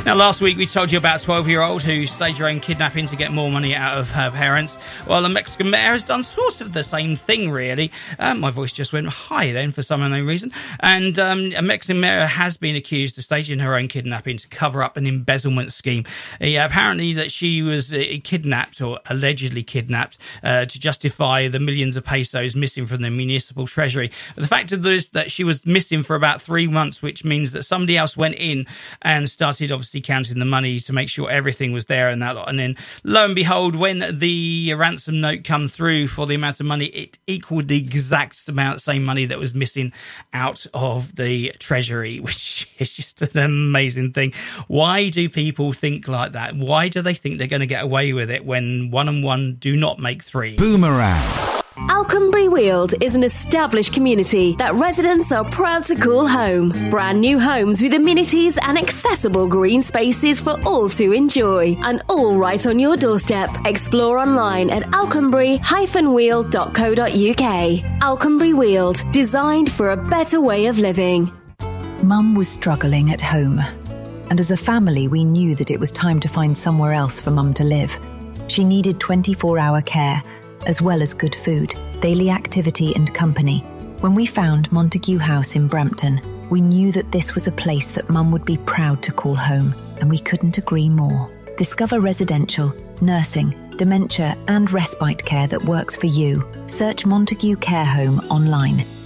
Now, last week we told you about a 12-year-old who staged her own kidnapping to get more money out of her parents. Well, the Mexican mayor has done sort of the same thing, really. My voice just went high then for some unknown reason. And a Mexican mayor has been accused of staging her own kidnapping to cover up an embezzlement scheme. Apparently that she was kidnapped, or allegedly kidnapped, to justify the millions of pesos missing from the municipal treasury. But the fact is that she was missing for about 3 months, which means that somebody else went in and started obviously counting the money to make sure everything was there and that lot. And then lo and behold, when the ransom note come through for the amount of money, it equaled the exact same money that was missing out of the treasury, which is just an amazing thing. Why do people think like that? Why do they think they're going to get away with it when 1 and 1 do not make 3? Boomerang. Alconbury Weald is an established community that residents are proud to call home. Brand new homes with amenities and accessible green spaces for all to enjoy. And all right on your doorstep. Explore online at alconbury-weald.co.uk. Alconbury Weald, designed for a better way of living. Mum was struggling at home. And as a family, we knew that it was time to find somewhere else for Mum to live. She needed 24-hour care, as well as good food, daily activity and company. When we found Montague House in Brampton, we knew that this was a place that Mum would be proud to call home, and we couldn't agree more. Discover residential, nursing, dementia and respite care that works for you. Search Montague Care Home online.